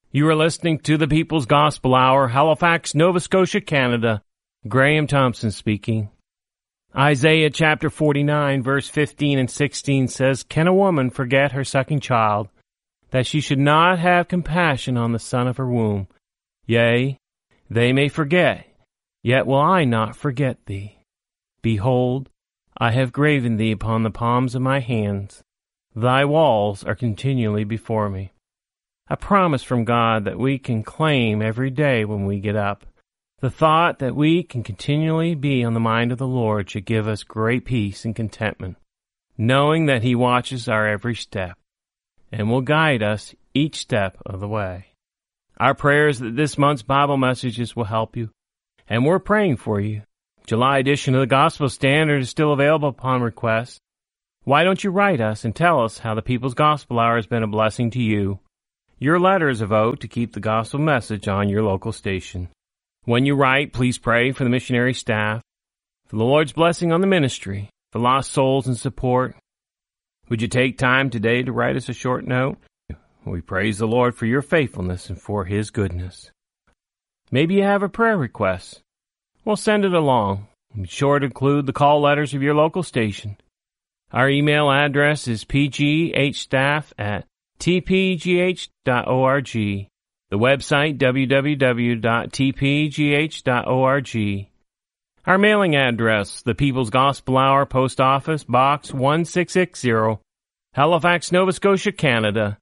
You are listening to the People's Gospel Hour, Halifax, Nova Scotia, Canada. Graham Thompson speaking. Isaiah chapter 49, verse 15 and 16 says, "Can a woman forget her sucking child, that she should not have compassion on the son of her womb? Yea, they may forget, yet will I not forget thee. Behold, I have graven thee upon the palms of my hands. Thy walls are continually before me." A promise from God that we can claim every day when we get up. The thought that we can continually be on the mind of the Lord should give us great peace and contentment, knowing that He watches our every step and will guide us each step of the way. Our prayer is that this month's Bible messages will help you, and we're praying for you. July edition of the Gospel Standard is still available upon request. Why don't you write us and tell us how the People's Gospel Hour has been a blessing to you? Your letter is a vote to keep the gospel message on your local station. When you write, please pray for the missionary staff, for the Lord's blessing on the ministry, for lost souls and support. Would you take time today to write us a short note? We praise the Lord for your faithfulness and for His goodness. Maybe you have a prayer request. Well, send it along. Be sure to include the call letters of your local station. Our email address is pghstaff@tpgh.org. The website, www.tpgh.org. Our mailing address, the People's Gospel Hour, Post Office, Box 1660, Halifax, Nova Scotia, Canada,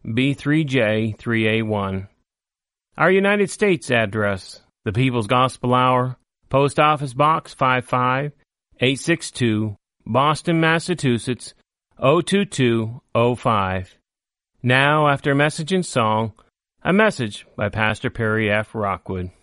B3J3A1. Our United States address, the People's Gospel Hour, Post Office Box 55862, Boston, Massachusetts, 02205. Now, after a message and song, a message by Pastor Perry F. Rockwood.